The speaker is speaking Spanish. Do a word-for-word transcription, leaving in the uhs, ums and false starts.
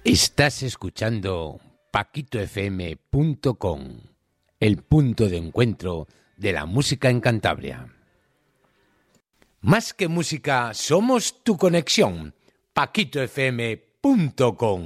Estás escuchando paquito f m punto com, el punto de encuentro de la música en Cantabria. Más que música, somos tu conexión. paquito f m punto com